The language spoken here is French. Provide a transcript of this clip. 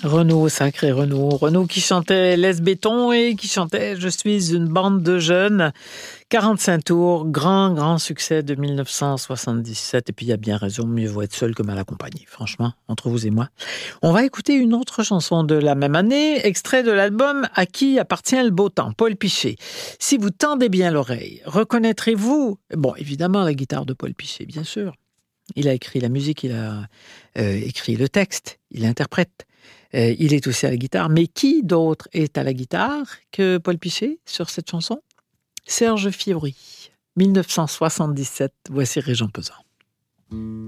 Renaud, sacré Renaud. Renaud qui chantait Laisse béton et qui chantait Je suis une bande de jeunes. 45 tours, grand succès de 1977. Et puis il y a bien raison, mieux vaut être seul que mal accompagné. Franchement, entre vous et moi. On va écouter une autre chanson de la même année, extrait de l'album À qui appartient le beau temps, Paul Pichet. Si vous tendez bien l'oreille, reconnaîtrez-vous, bon, évidemment la guitare de Paul Pichet, bien sûr. Il a écrit la musique, il a écrit le texte, il interprète. Il est aussi à la guitare. Mais qui d'autre est à la guitare que Paul Pichet sur cette chanson ? Serge Fiori, 1977. Voici Régent Pesant.